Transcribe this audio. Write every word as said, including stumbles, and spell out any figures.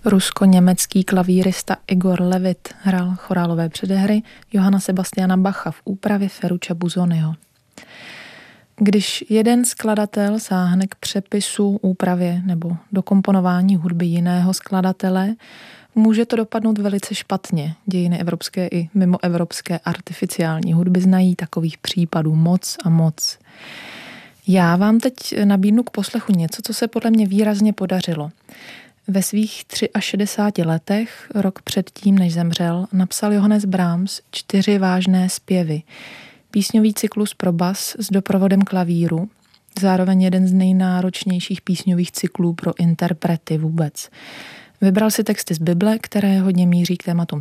Rusko-německý klavírista Igor Levit hrál chorálové předehry Johanna Sebastiana Bacha v úpravě Ferruccia Busoniho. Když jeden skladatel sáhne k přepisu, úpravě nebo dokomponování hudby jiného skladatele, může to dopadnout velice špatně. Dějiny evropské i mimoevropské artificiální hudby znají takových případů moc a moc. Já vám teď nabídnu k poslechu něco, co se podle mě výrazně podařilo. Ve svých šedesáti třech letech, rok předtím, než zemřel, napsal Johannes Brahms čtyři vážné zpěvy. Písňový cyklus pro bas s doprovodem klavíru, zároveň jeden z nejnáročnějších písňových cyklů pro interprety vůbec. Vybral si texty z Bible, které hodně míří k tématům